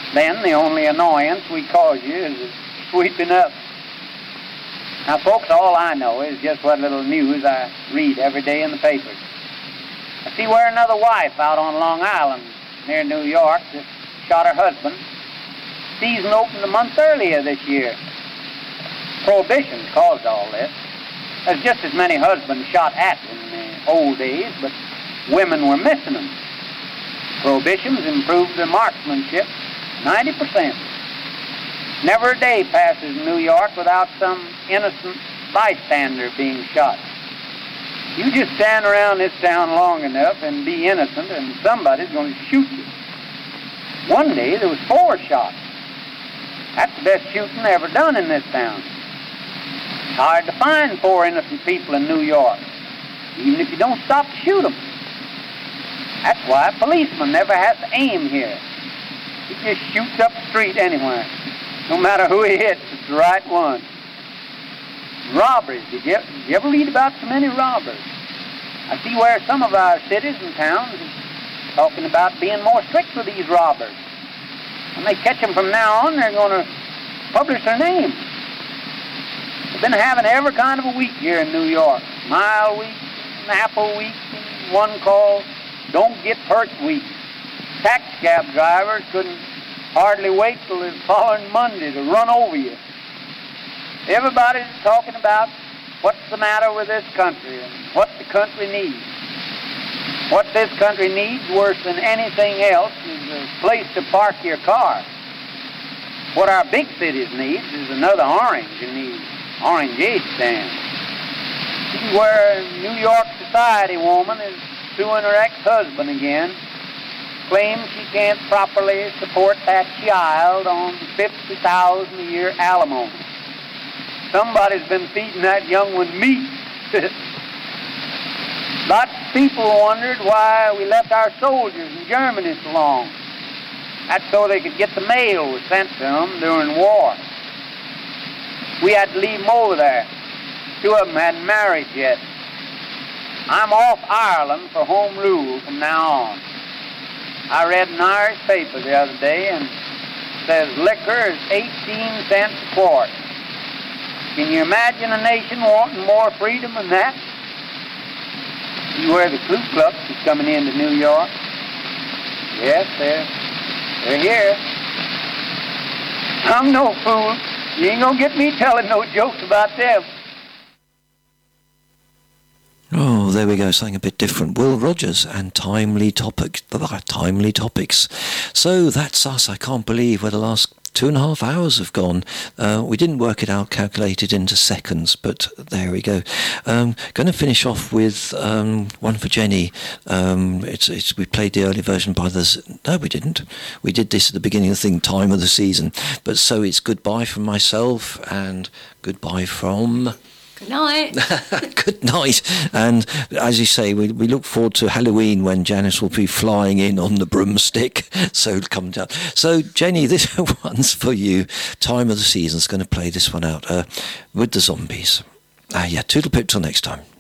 Then the only annoyance we cause you is sweeping up. Now, folks, all I know is just what little news I read every day in the papers. I see where another wife out on Long Island near New York just shot her husband. Season opened a month earlier this year. Prohibition caused all this. There's just as many husbands shot at in the old days, but women were missing them. Prohibitions improved their marksmanship 90%. Never a day passes in New York without some innocent bystander being shot. You just stand around this town long enough and be innocent, and somebody's going to shoot you. One day there was 4 shots. That's the best shooting ever done in this town. It's hard to find 4 innocent people in New York, even if you don't stop to shoot them. That's why a policeman never has to aim here. He just shoots up the street anywhere. No matter who he hits, it's the right one. Robberies. Did you ever read about so many robbers? I see where some of our cities and towns are talking about being more strict with these robbers. When they catch them from now on, they're going to publish their names. They've been having every kind of a week here in New York. Mile week, apple week, and one called Don't Get Hurt week. Taxi cab drivers couldn't hardly wait till the following Monday to run over you. Everybody's talking about what's the matter with this country and what the country needs. What this country needs worse than anything else is a place to park your car. What our big cities need is another orange in the orangeade stand. This is where a New York society woman is suing her ex-husband again, claims she can't properly support that child on $50,000 a year alimony. Somebody's been feeding that young one meat. Lots of people wondered why we left our soldiers in Germany so long. That's so they could get the mail we sent to them during war. We had to leave them over there. 2 of them hadn't married yet. I'm off Ireland for home rule from now on. I read an Irish paper the other day and it says liquor is 18 cents a quart. Can you imagine a nation wanting more freedom than that? See where the Ku Klux is coming into New York? Yes, they're here. I'm no fool. You ain't gonna get me telling no jokes about them. Oh, there we go, something a bit different. Will Rogers and Timely Topics. So that's us. I can't believe where the last 2.5 hours have gone. We didn't work it out, calculated into seconds, but there we go. Going to finish off with one for Jenny. We played the early version by no, we didn't. We did this at the beginning of the thing, time of the season. But so it's goodbye from myself and goodbye from... Good night. Good night. And as you say, we look forward to Halloween when Janice will be flying in on the broomstick. So come down. So Jenny, this one's for you. Time of the Season's going to play this one out with the Zombies. Toodle pip till next time.